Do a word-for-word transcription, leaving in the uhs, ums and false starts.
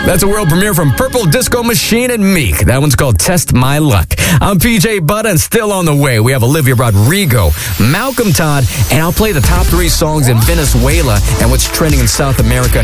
That's a world premiere from Purple Disco Machine and Meek. That one's called Test My Luck. I'm P J Budd, and still on the way, we have Olivia Rodrigo, Malcolm Todd, and I'll play the top three songs in Venezuela and what's trending in South America